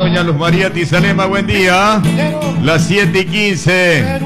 doña Luz María Tizalema, buen día. Las 7:15.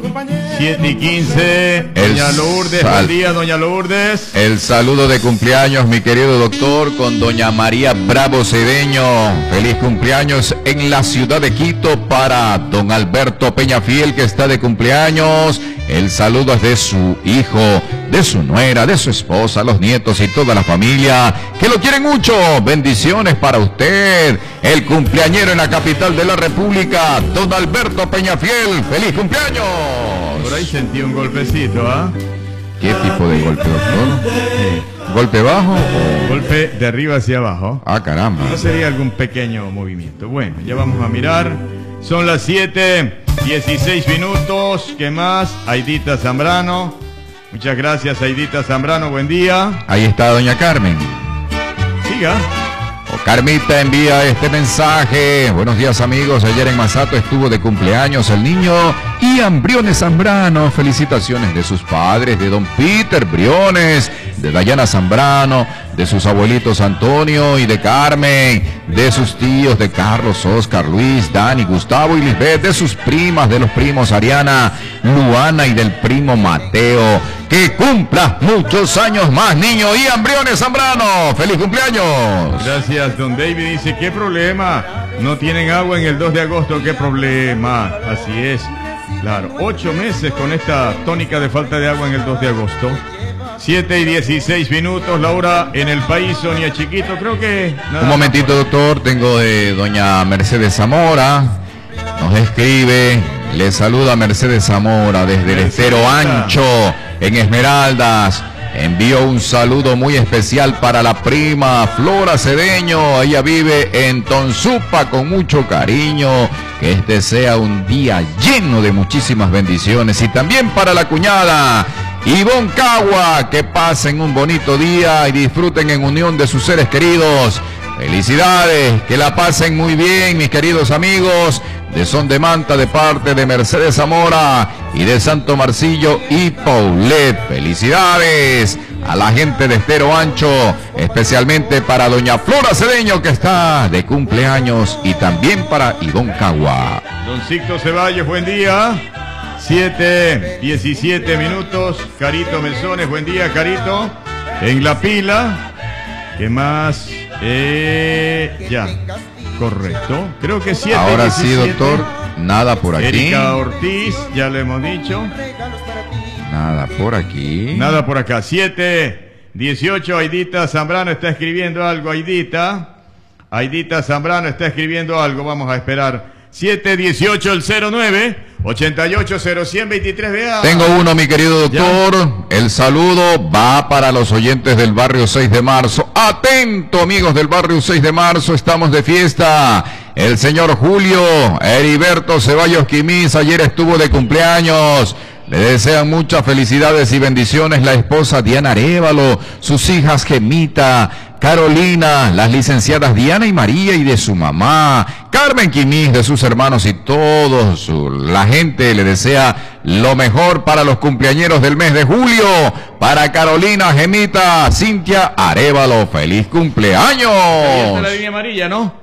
7:15. Doña Lourdes, buen día, doña Lourdes. El saludo de cumpleaños, mi querido doctor, con doña María Bravo Cedeño. Feliz cumpleaños en la ciudad de Quito para don Alberto Peñafiel, que está de cumpleaños. El saludo es de su hijo, de su nuera, de su esposa, los nietos y toda la familia, que lo quieren mucho. Bendiciones para usted, el cumpleañero en la capital de la República, don Alberto Peñafiel. ¡Feliz cumpleaños! Por ahí sentí un golpecito, ¿ah? ¿Qué tipo de golpe, doctor? ¿Golpe bajo o...? Golpe de arriba hacia abajo. Ah, caramba. ¿No sería algún pequeño movimiento? Bueno, ya vamos a mirar. Son las 7:16 minutos. ¿Qué más? Aidita Zambrano. Muchas gracias, Aidita Zambrano. Buen día. Ahí está doña Carmen. Siga. Carmita envía este mensaje. Buenos días, amigos. Ayer en Masato estuvo de cumpleaños el niño Ian Briones Zambrano. Felicitaciones de sus padres, de don Peter Briones, de Dayana Zambrano, de sus abuelitos Antonio y de Carmen, de sus tíos de Carlos, Oscar, Luis, Dani, Gustavo y Lisbeth, de sus primas, de los primos Ariana, Luana y del primo Mateo. Que cumplas muchos años más, niño Ian Briones Zambrano. ¡Feliz cumpleaños! Gracias, don David. Dice, ¿qué problema? No tienen agua en el 2 de agosto. ¿Qué problema? Así es. Claro, 8 meses con esta tónica de falta de agua en el 2 de agosto. 7:16 minutos, Laura, en el país, Sonia Chiquito, creo que... Un momentito, doctor, tengo de doña Mercedes Zamora, nos escribe, le saluda Mercedes Zamora desde el Estero Ancho, en Esmeraldas. Envío un saludo muy especial para la prima Flora Cedeño. Ella vive en Tonsupa con mucho cariño. Que este sea un día lleno de muchísimas bendiciones. Y también para la cuñada Ivonne Cagua. Que pasen un bonito día y disfruten en unión de sus seres queridos. Felicidades, que la pasen muy bien, mis queridos amigos de Son de Manta, de parte de Mercedes Zamora y de Santo Marcillo y Paulette. Felicidades a la gente de Estero Ancho, especialmente para doña Flora Cedeño, que está de cumpleaños, y también para Ivonne Cagua. Don Sixto Ceballos, buen día. 7:17 minutos. Carito Mesones, buen día, Carito. En la pila. ¿Qué más? Ya, correcto. Creo que 7. Ahora sí, doctor, nada por aquí. Erika Ortiz, ya lo hemos dicho. Nada por aquí. Nada por acá. 7:18. Aidita Zambrano está escribiendo algo. Aidita Zambrano está escribiendo algo. Vamos a esperar. 7:18 el 09 880123. Vea. Tengo uno, mi querido doctor. ¿Ya? El saludo va para los oyentes del barrio 6 de marzo. Atento, amigos del barrio 6 de marzo, estamos de fiesta. El señor Julio Heriberto Ceballos Quimís ayer estuvo de cumpleaños. Le desean muchas felicidades y bendiciones la esposa Diana Arévalo, sus hijas Gemita, Carolina, las licenciadas Diana y María y de su mamá, Carmen Quimís, de sus hermanos y todos. La gente le desea lo mejor para los cumpleañeros del mes de julio. Para Carolina, Gemita, Cintia Arévalo, feliz cumpleaños. Ahí está la línea amarilla, ¿no?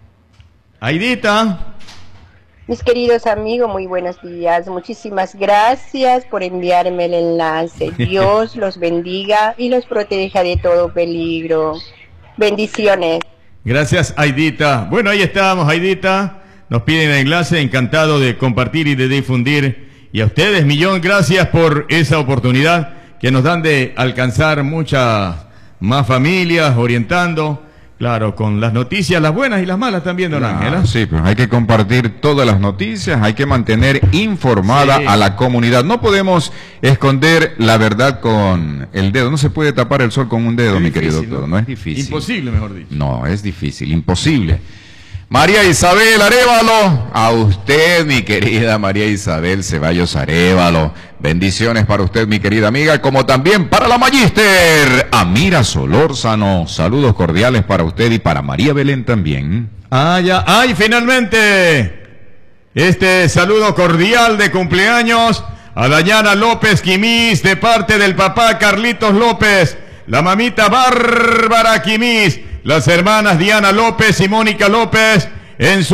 Aidita. Mis queridos amigos, muy buenos días. Muchísimas gracias por enviarme el enlace. Dios los bendiga y los proteja de todo peligro. Bendiciones. Gracias, Aidita. Bueno, ahí estábamos, Aidita. Nos piden el enlace, encantado de compartir y de difundir. Y a ustedes, millón gracias por esa oportunidad que nos dan de alcanzar muchas más familias, orientando. Claro, con las noticias, las buenas y las malas también, don Ángela. Sí, pues hay que compartir todas las noticias, hay que mantener informada a la comunidad. No podemos esconder la verdad con el dedo, no se puede tapar el sol con un dedo, mi querido doctor, no es difícil. Imposible, mejor dicho. No, es difícil, imposible. María Isabel Arévalo, a usted, mi querida María Isabel Ceballos Arévalo. Bendiciones para usted, mi querida amiga, como también para la magíster Amira Solórzano. Saludos cordiales para usted y para María Belén también. Y finalmente, este saludo cordial de cumpleaños a Dayana López Quimís, de parte del papá Carlitos López, la mamita Bárbara Quimís, las hermanas Diana López y Mónica López, en su